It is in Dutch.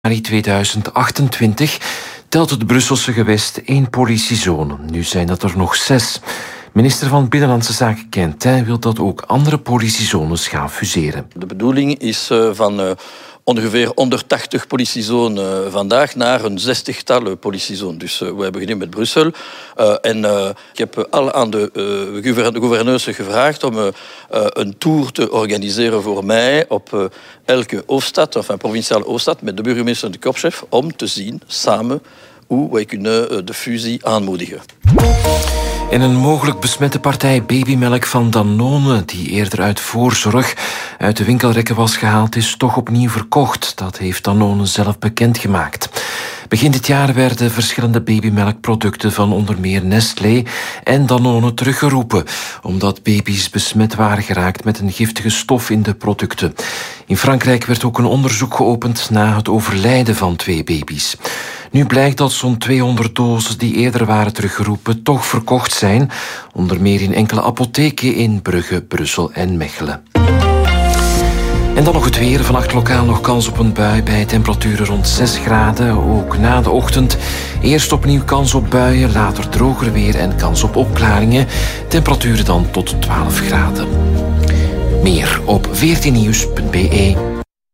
2028 telt het Brusselse gewest 1 politiezone. Nu zijn dat er nog 6. Minister van Binnenlandse Zaken Quentin wil dat ook andere politiezones gaan fuseren. De bedoeling is van ongeveer 180 politiezones vandaag naar een 60-tal politiezones. Dus we hebben beginnen met Brussel. Ik heb al aan de gouverneurs gevraagd om een tour te organiseren voor mij op elke hoofdstad, of een provinciale hoofdstad, met de burgemeester en de korpschef, om te zien samen hoe wij kunnen de fusie aanmoedigen. En een mogelijk besmette partij babymelk van Danone, die eerder uit voorzorg uit de winkelrekken was gehaald, is toch opnieuw verkocht. Dat heeft Danone zelf bekendgemaakt. Begin dit jaar werden verschillende babymelkproducten van onder meer Nestlé en Danone teruggeroepen, omdat baby's besmet waren geraakt met een giftige stof in de producten. In Frankrijk werd ook een onderzoek geopend na het overlijden van 2 baby's. Nu blijkt dat zo'n 200 doses die eerder waren teruggeroepen toch verkocht zijn, onder meer in enkele apotheken in Brugge, Brussel en Mechelen. En dan nog het weer. Vannacht lokaal nog kans op een bui bij temperaturen rond 6 graden. Ook na de ochtend eerst opnieuw kans op buien, later droger weer en kans op opklaringen. Temperaturen dan tot 12 graden. Meer op 14nieuws.be.